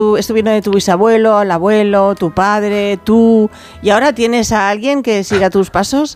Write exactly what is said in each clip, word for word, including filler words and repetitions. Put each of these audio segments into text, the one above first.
Esto viene de tu bisabuelo, el abuelo, tu padre, tú, y ahora tienes a alguien que siga tus pasos.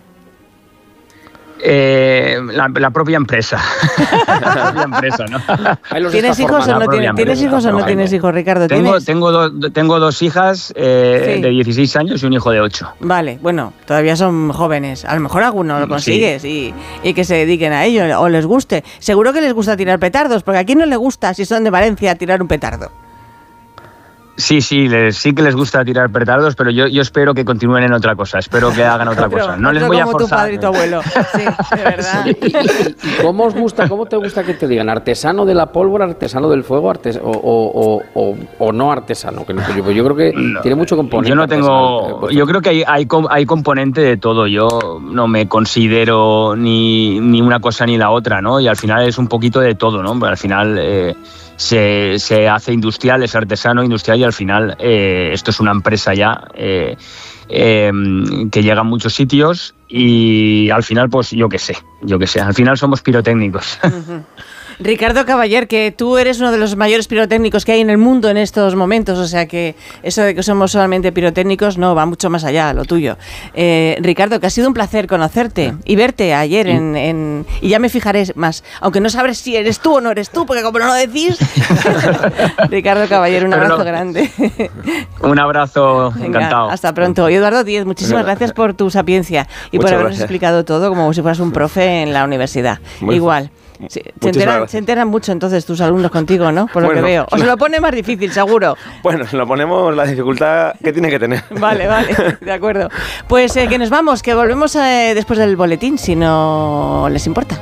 Eh, la, la propia empresa. la propia empresa, ¿no? ¿Tienes hijos o no tienes, ¿tienes hijos o no tienes hijos, Ricardo? Tengo, tengo, do, tengo dos hijas eh, sí. de dieciséis años y un hijo de ocho. Vale, bueno, todavía son jóvenes. A lo mejor alguno lo consigues sí. y, y que se dediquen a ello o les guste. Seguro que les gusta tirar petardos, porque a quién no le gusta, si son de Valencia, tirar un petardo. Sí, sí, les, sí que les gusta tirar petardos, pero yo, yo espero que continúen en otra cosa, espero que hagan otra cosa. No les voy a forzar. Como tu padre y tu abuelo, sí, de verdad. ¿Y, y, y cómo os gusta, cómo te gusta que te digan? ¿Artesano de la pólvora, artesano del fuego, artes, o, o, o, o, o no artesano? Que yo, yo creo que no, tiene mucho componente. Yo no tengo, yo creo que hay, hay, hay componente de todo. Yo no me considero ni, ni una cosa ni la otra, ¿no? Y al final es un poquito de todo, ¿no? Pero al final eh, se, se hace industrial, es artesano, industrial, y al final eh, esto es una empresa ya eh, eh, que llega a muchos sitios y al final pues yo qué sé, yo qué sé, al final somos pirotécnicos. Uh-huh. Ricardo Cavaller, que tú eres uno de los mayores pirotécnicos que hay en el mundo en estos momentos, o sea que eso de que somos solamente pirotécnicos no, va mucho más allá, lo tuyo. Eh, Ricardo, que ha sido un placer conocerte y verte ayer en, en y ya me fijaré más, aunque no sabré si eres tú o no eres tú, porque como no lo decís. Ricardo Cavaller, un abrazo no. grande. Un abrazo, Venga, encantado. Hasta pronto. Y Eduardo Díez, muchísimas gracias por tu sapiencia y Muchas por habernos gracias. explicado todo como si fueras un profe en la universidad. Muy Igual. Sí, se, enteran, se enteran mucho entonces tus alumnos contigo, ¿no? Por lo bueno, que veo. O se lo pone más difícil, seguro. Bueno, lo ponemos la dificultad que tiene que tener. Vale, vale, de acuerdo. Pues eh, que nos vamos, que volvemos eh, después del boletín, si no les importa.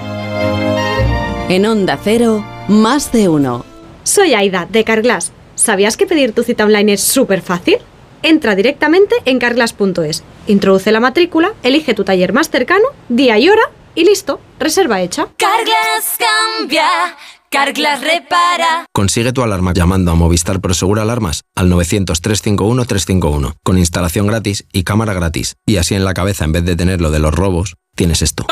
En Onda Cero, más de uno. Soy Aida, de Carglass. ¿Sabías que pedir tu cita online es súper fácil? Entra directamente en carglass punto es, introduce la matrícula, elige tu taller más cercano, día y hora, y listo, reserva hecha. Carglass cambia, Carglass repara. Consigue tu alarma llamando a Movistar Prosegur Alarmas al novecientos, trescientos cincuenta y uno, trescientos cincuenta y uno, con instalación gratis y cámara gratis. Y así en la cabeza, en vez de tener lo de los robos, tienes esto.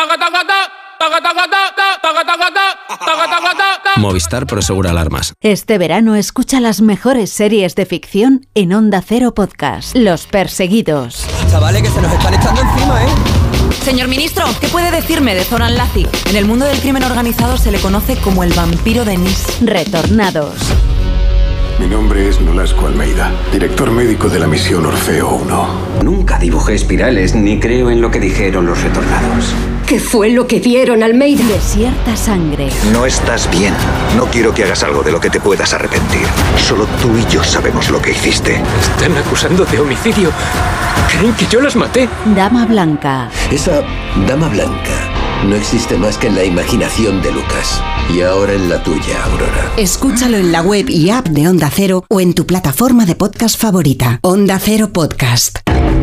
Movistar Prosegur Alarmas. Este verano escucha las mejores series de ficción en Onda Cero Podcast. Los Perseguidos. Chavales, que se nos están echando encima, ¿eh? Señor ministro, ¿qué puede decirme de Zoran Lazic? En el mundo del crimen organizado se le conoce como el vampiro de Nice. Retornados. Mi nombre es Nolasco Almeida, director médico de la misión Orfeo uno. Nunca dibujé espirales ni creo en lo que dijeron los retornados. ¿Qué fue lo que vieron, Almeida? Desierta sangre. No estás bien. No quiero que hagas algo de lo que te puedas arrepentir. Solo tú y yo sabemos lo que hiciste. Están acusando de homicidio. Creen que yo las maté. Dama Blanca. Esa Dama Blanca no existe más que en la imaginación de Lucas. Y ahora en la tuya, Aurora. Escúchalo en la web y app de Onda Cero o en tu plataforma de podcast favorita. Onda Cero Podcast.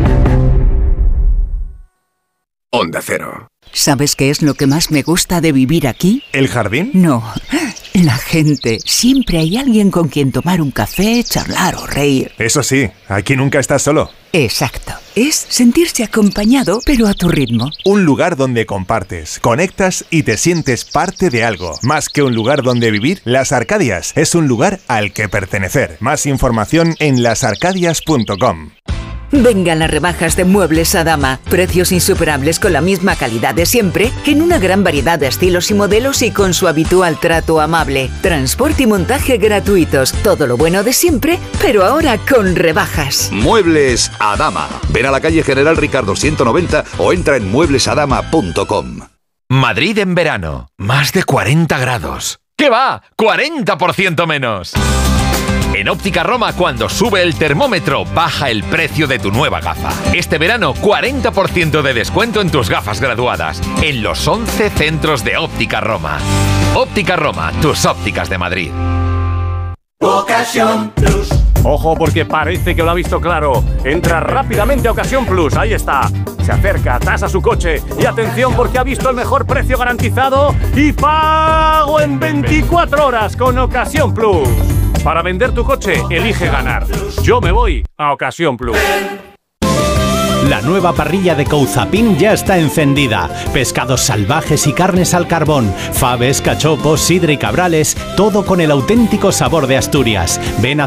Onda Cero. ¿Sabes qué es lo que más me gusta de vivir aquí? ¿El jardín? No, la gente. Siempre hay alguien con quien tomar un café, charlar o reír. Eso sí, aquí nunca estás solo. Exacto. Es sentirse acompañado, pero a tu ritmo. Un lugar donde compartes, conectas y te sientes parte de algo. Más que un lugar donde vivir, Las Arcadias es un lugar al que pertenecer. Más información en las arcadias punto com. Vengan las rebajas de Muebles Adama. Precios insuperables con la misma calidad de siempre, en una gran variedad de estilos y modelos y con su habitual trato amable. Transporte y montaje gratuitos. Todo lo bueno de siempre, pero ahora con rebajas. Muebles Adama. Ven a la calle General Ricardo ciento noventa o entra en muebles adama punto com. Madrid en verano. Más de cuarenta grados. ¿Qué va? ¡cuarenta por ciento menos! En Óptica Roma, cuando sube el termómetro, baja el precio de tu nueva gafa. Este verano, cuarenta por ciento de descuento en tus gafas graduadas, en los once centros de Óptica Roma. Óptica Roma, tus ópticas de Madrid. Ocasión Plus. Ojo, porque parece que lo ha visto claro. Entra rápidamente a Ocasión Plus, ahí está. Se acerca, tasa su coche y atención porque ha visto el mejor precio garantizado y pago en veinticuatro horas con Ocasión Plus. Para vender tu coche, elige ganar. Yo me voy a Ocasión Plus. La nueva parrilla de Couzapin ya está encendida. Pescados salvajes y carnes al carbón, faves, cachopos, sidra y cabrales, todo con el auténtico sabor de Asturias. Ven a